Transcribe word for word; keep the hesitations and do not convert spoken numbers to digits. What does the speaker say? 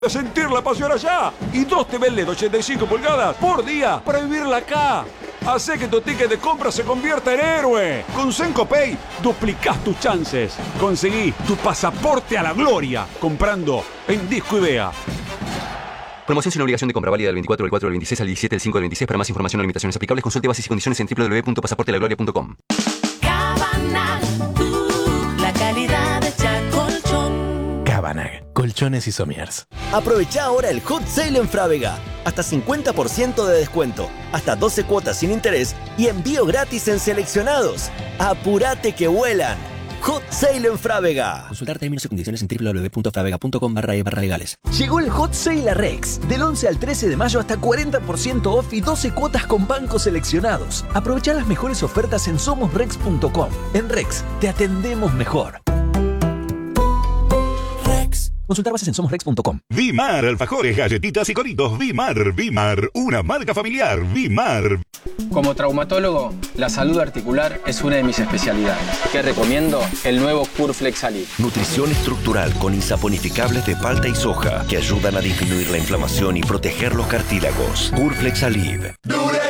Sentir la pasión allá. Y dos T V L E D ochenta y cinco pulgadas por día para vivirla acá. Hace que tu ticket de compra se convierta en héroe. Con Senco Pay duplicás tus chances. Conseguí tu pasaporte a la gloria comprando en Disco Idea. Promoción sin obligación de compra, válida del veinticuatro del cuatro del veintiséis al diecisiete del cinco del veintiséis. Para más información o limitaciones aplicables, consulte bases y condiciones en doble u doble u doble u punto pasaporte a la gloria punto com. Cabanag, uh, la calidad hecha colchón. Cabanag, colchones y somiers. Aprovecha ahora el Hot Sale en Frávega. Hasta cincuenta por ciento de descuento, hasta doce cuotas sin interés y envío gratis en seleccionados. ¡Apurate que vuelan! Hot Sale en Frávega. Consultar términos y condiciones en doble u doble u doble u punto frávega punto com barra e barra legales. Llegó el Hot Sale a Rex. Del once al trece de mayo hasta cuarenta por ciento off y doce cuotas con bancos seleccionados. Aprovecha las mejores ofertas en somos rex punto com. En Rex, te atendemos mejor. Rex. Consultar bases en somos rex punto com. Vimar, alfajores, galletitas y coritos. Vimar, Vimar, una marca familiar. Vimar. Como traumatólogo, la salud articular es una de mis especialidades. ¿Qué recomiendo? El nuevo Curflex Alib. Nutrición estructural con insaponificables de palta y soja que ayudan a disminuir la inflamación y proteger los cartílagos. Curflex Alib.